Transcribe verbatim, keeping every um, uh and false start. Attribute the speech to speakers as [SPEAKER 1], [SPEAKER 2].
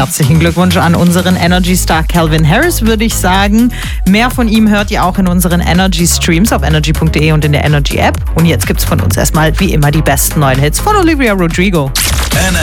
[SPEAKER 1] Herzlichen Glückwunsch an unseren Energy Star Calvin Harris, würde ich sagen. Mehr von ihm hört ihr auch in unseren Energy Streams auf energy punkt de und in der Energy App. Und jetzt gibt's von uns erstmal wie immer die besten neuen Hits von Olivia Rodrigo.